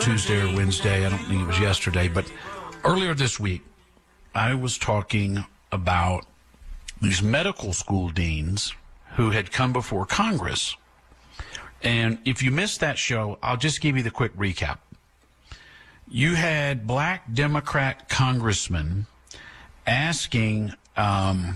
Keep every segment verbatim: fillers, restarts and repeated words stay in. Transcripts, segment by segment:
Tuesday or Wednesday, I don't think it was yesterday, but earlier this week, I was talking about these medical school deans who had come before Congress. And if you missed that show, I'll just give you the quick recap. You had black Democrat congressmen asking um,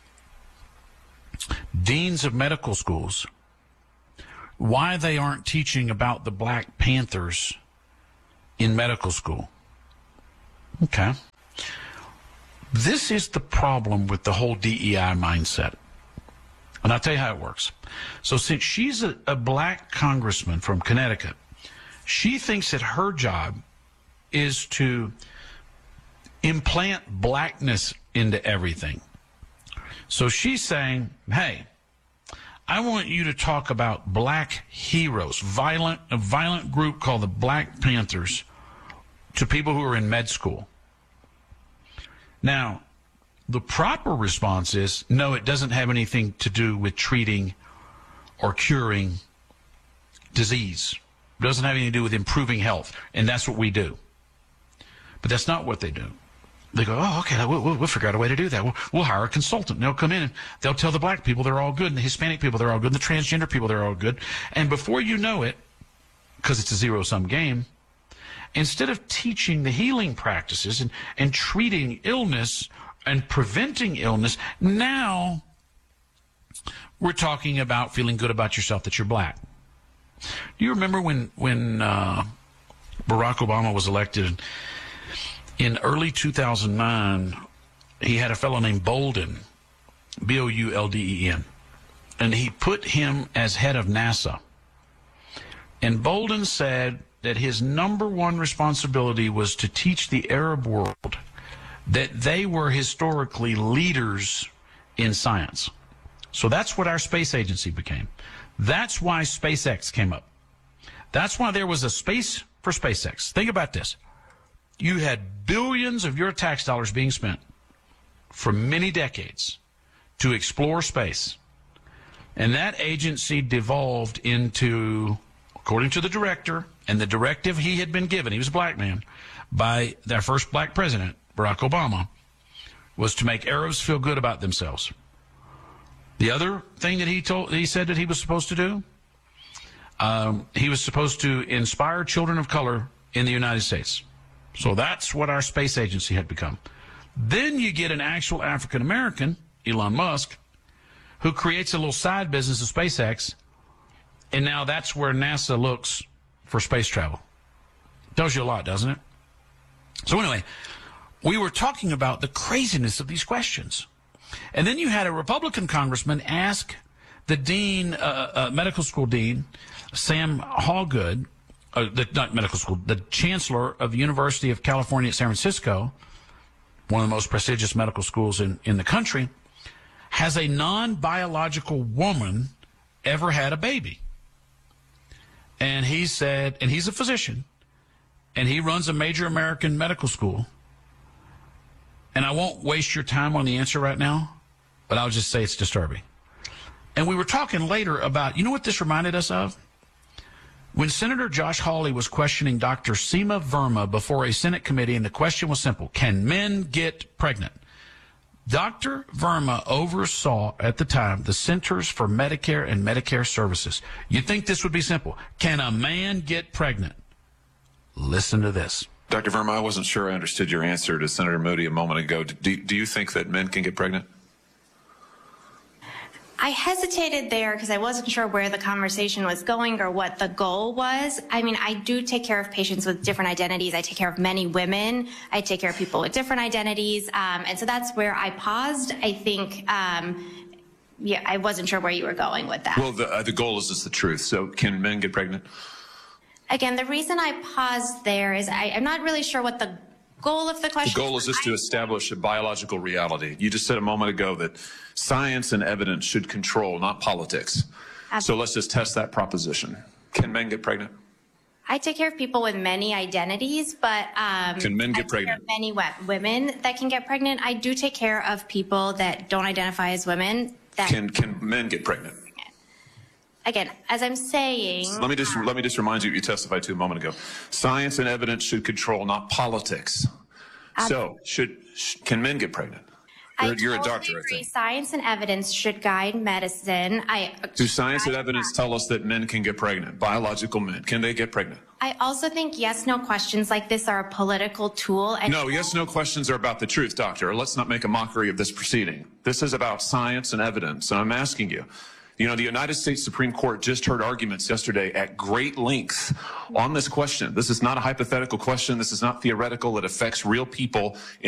deans of medical schools why they aren't teaching about the Black Panthers in medical school. Okay. This is the problem with the whole D E I mindset. And I'll tell you how it works. So since she's a, a black congressman from Connecticut, she thinks that her job is to implant blackness into everything. So she's saying, hey, I want you to talk about black heroes, violent, a violent group called the Black Panthers, to people who are in med school. Now, the proper response is, no, it doesn't have anything to do with treating or curing disease. It doesn't have anything to do with improving health, and that's what we do. But that's not what they do. They go, oh, okay, we'll, we'll, we'll figure out a way to do that. We'll, we'll hire a consultant, and they'll come in, and they'll tell the black people they're all good, and the Hispanic people they're all good, and the transgender people they're all good. And before you know it, because it's a zero-sum game, instead of teaching the healing practices and, and treating illness and preventing illness, now we're talking about feeling good about yourself that you're black. Do you remember when, when uh, Barack Obama was elected? In early two thousand nine, he had a fellow named Bolden, B O U L D E N, and he put him as head of NASA. And Bolden said that his number one responsibility was to teach the Arab world that they were historically leaders in science. So that's what our space agency became. That's why SpaceX came up. That's why there was a space for SpaceX. Think about this. You had billions of your tax dollars being spent for many decades to explore space. And that agency devolved into, according to the director and the directive he had been given, he was a black man, by their first black president, Barack Obama, was to make Arabs feel good about themselves. The other thing that he told, he said that he was supposed to do, um, he was supposed to inspire children of color in the United States. So that's what our space agency had become. Then you get an actual African-American, Elon Musk, who creates a little side business of SpaceX, and now that's where NASA looks for space travel. Tells you a lot, doesn't it? So anyway, we were talking about the craziness of these questions. And then you had a Republican congressman ask the dean, uh, uh, medical school dean, Sam Hallgood, Uh, the, not medical school, the chancellor of the University of California at San Francisco, one of the most prestigious medical schools in, in the country, has a non-biological woman ever had a baby? And he said, and he's a physician, and he runs a major American medical school. And I won't waste your time on the answer right now, but I'll just say it's disturbing. And we were talking later about, you know what this reminded us of? When Senator Josh Hawley was questioning Doctor Seema Verma before a Senate committee, and the question was simple: can men get pregnant? Doctor Verma oversaw, at the time, the Centers for Medicare and Medicare Services. You'd think this would be simple. Can a man get pregnant? Listen to this. Doctor Verma, I wasn't sure I understood your answer to Senator Moody a moment ago. Do, do you think that men can get pregnant? I hesitated there because I wasn't sure where the conversation was going or what the goal was. I mean, I do take care of patients with different identities. I take care of many women. I take care of people with different identities. Um, and so that's where I paused. I think, um, yeah, I wasn't sure where you were going with that. Well, the, uh, the goal is just the truth. So can men get pregnant? Again, the reason I paused there is I, I'm not really sure what the goal of the question. The goal is just to establish a biological reality. You just said a moment ago that science and evidence should control, not politics. Absolutely. So let's just test that proposition. Can men get pregnant? I take care of people with many identities, but um, can men get I pregnant? Take care of many women that can get pregnant. I do take care of people that don't identify as women. That can can men get pregnant? again, as I'm saying, Let me just let me just remind you what you testified to a moment ago. Science and evidence should control, not politics. So, should sh- can men get pregnant? I You're, you're totally a doctor, I agree. think. Science and evidence should guide medicine. I Do science and evidence tell us that men can get pregnant? Biological men, can they get pregnant? I also think yes, no questions like this are a political tool. And No, yes, no questions are about the truth, doctor. Let's not make a mockery of this proceeding. This is about science and evidence, and I'm asking you. You know, the United States Supreme Court just heard arguments yesterday at great length on this question. This is not a hypothetical question. This is not theoretical. It affects real people